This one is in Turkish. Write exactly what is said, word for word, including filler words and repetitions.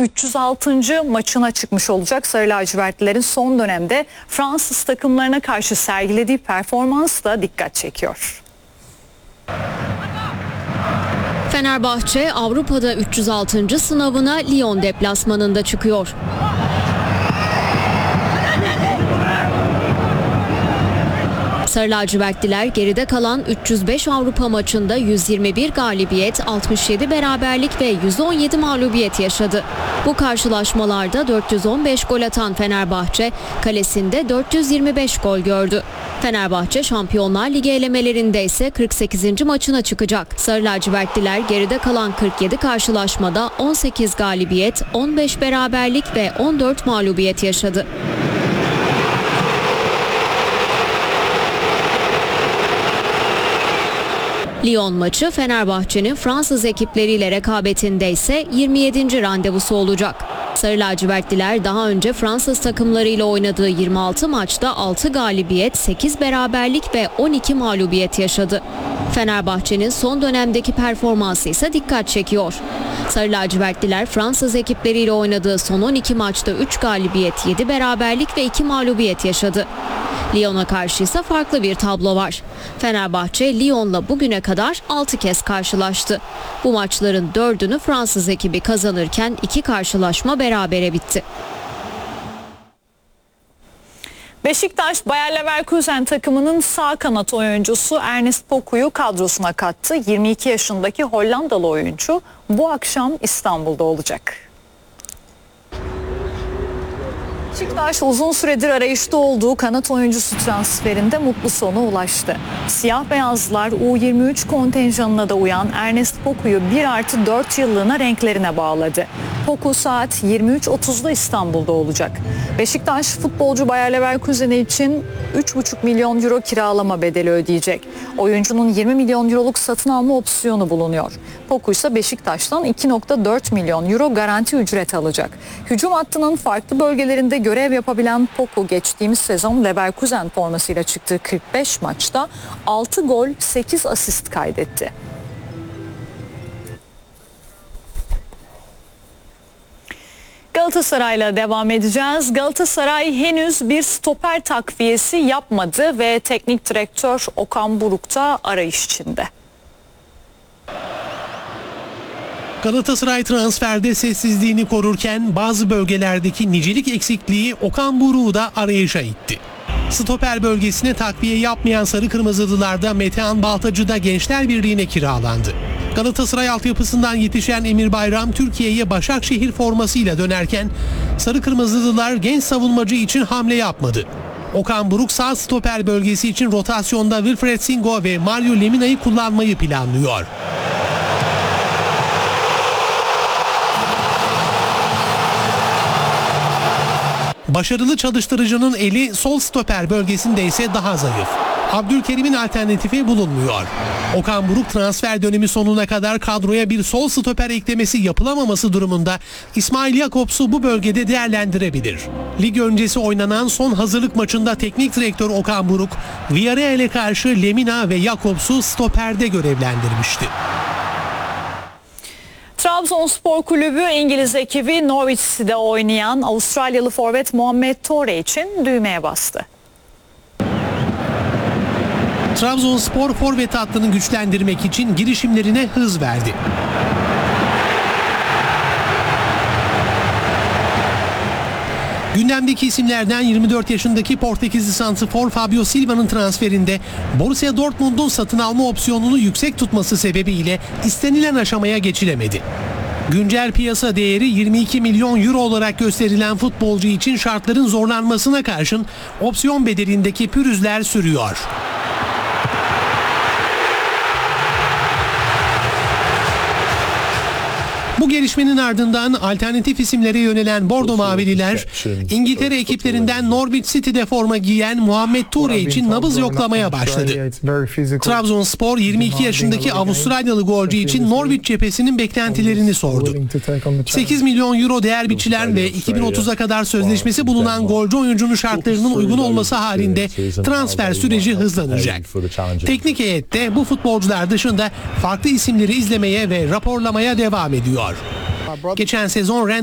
üç yüz altıncı maçına çıkmış olacak. Sarı lacivertlilerin son dönemde Fransız takımlarına karşı sergilediği performans da dikkat çekiyor. Fenerbahçe Avrupa'da üç yüz altıncı sınavına Lyon deplasmanında çıkıyor. Sarı lacivertliler geride kalan üç yüz beş Avrupa maçında yüz yirmi bir galibiyet, altmış yedi beraberlik ve yüz on yedi mağlubiyet yaşadı. Bu karşılaşmalarda dört yüz on beş gol atan Fenerbahçe kalesinde dört yüz yirmi beş gol gördü. Fenerbahçe Şampiyonlar Ligi elemelerinde ise kırk sekizinci maçına çıkacak. Sarı lacivertliler geride kalan kırk yedi karşılaşmada on sekiz galibiyet, on beş beraberlik ve on dört mağlubiyet yaşadı. Lyon maçı Fenerbahçe'nin Fransız ekipleriyle rekabetinde ise yirmi yedinci randevusu olacak. Sarı lacivertliler daha önce Fransız takımlarıyla oynadığı yirmi altı maçta altı galibiyet, sekiz beraberlik ve on iki mağlubiyet yaşadı. Fenerbahçe'nin son dönemdeki performansı ise dikkat çekiyor. Sarı lacivertliler Fransız ekipleriyle oynadığı son on iki maçta üç galibiyet, yedi beraberlik ve iki mağlubiyet yaşadı. Lyon'a karşı ise farklı bir tablo var. Fenerbahçe Lyon'la bugüne kadar altı kez karşılaştı. Bu maçların dördünü Fransız ekibi kazanırken iki karşılaşma berabere bitti. Beşiktaş, Bayer Leverkusen takımının sağ kanat oyuncusu Ernest Poku'yu kadrosuna kattı. yirmi iki yaşındaki Hollandalı oyuncu bu akşam İstanbul'da olacak. Beşiktaş uzun süredir arayışta olduğu kanat oyuncusu transferinde mutlu sona ulaştı. Siyah beyazlılar U yirmi üç kontenjanına da uyan Ernest Poku'yu bir artı dört yıllığına renklerine bağladı. Poku saat yirmi üç otuzda İstanbul'da olacak. Beşiktaş futbolcu Bayer Leverkusen için üç buçuk milyon euro kiralama bedeli ödeyecek. Oyuncunun yirmi milyon euroluk satın alma opsiyonu bulunuyor. Poku ise Beşiktaş'tan iki virgül dört milyon euro garanti ücret alacak. Hücum hattının farklı bölgelerinde görev yapabilen Poku geçtiğimiz sezon Leverkusen formasıyla çıktığı kırk beş maçta altı gol, sekiz asist kaydetti. Galatasaray'la devam edeceğiz. Galatasaray henüz bir stoper takviyesi yapmadı ve teknik direktör Okan Buruk da arayış içinde. Galatasaray transferde sessizliğini korurken bazı bölgelerdeki nicelik eksikliği Okan Buruk'u da arayışa itti. Stoper bölgesine takviye yapmayan Sarı Kırmızılılarda Metehan Baltacı da Gençler Birliği'ne kiralandı. Galatasaray altyapısından yetişen Emir Bayram Türkiye'ye Başakşehir formasıyla dönerken Sarı Kırmızılılar genç savunmacı için hamle yapmadı. Okan Buruk sağ stoper bölgesi için rotasyonda Wilfred Singo ve Mario Lemina'yı kullanmayı planlıyor. Başarılı çalıştırıcının eli sol stoper bölgesinde ise daha zayıf. Abdülkerim'in alternatifi bulunmuyor. Okan Buruk transfer dönemi sonuna kadar kadroya bir sol stoper eklemesi yapılamaması durumunda İsmail Jakobs'u bu bölgede değerlendirebilir. Lig öncesi oynanan son hazırlık maçında teknik direktör Okan Buruk, Villarreal'e karşı Lemina ve Jakobs'u stoperde görevlendirmişti. Trabzonspor Kulübü İngiliz ekibi Norwich City'de oynayan Avustralyalı forvet Muhammed Torre için düğmeye bastı. Trabzonspor forvet hattını güçlendirmek için girişimlerine hız verdi. Gündemdeki isimlerden yirmi dört yaşındaki Portekizli santrfor Fabio Silva'nın transferinde Borussia Dortmund'un satın alma opsiyonunu yüksek tutması sebebiyle istenilen aşamaya geçilemedi. Güncel piyasa değeri yirmi iki milyon euro olarak gösterilen futbolcu için şartların zorlanmasına karşın opsiyon bedelindeki pürüzler sürüyor. Bu gelişmenin ardından alternatif isimlere yönelen Bordo Mavililer, İngiltere ekiplerinden Norwich City'de forma giyen Muhammed Toure için nabız yoklamaya başladı. Trabzonspor yirmi iki yaşındaki Avustralyalı golcü için Norwich cephesinin beklentilerini sordu. sekiz milyon euro değer biçilen ve iki bin otuza kadar sözleşmesi bulunan golcü oyuncunun şartlarının uygun olması halinde transfer süreci hızlanacak. Teknik heyette bu futbolcular dışında farklı isimleri izlemeye ve raporlamaya devam ediyor. Geçen sezon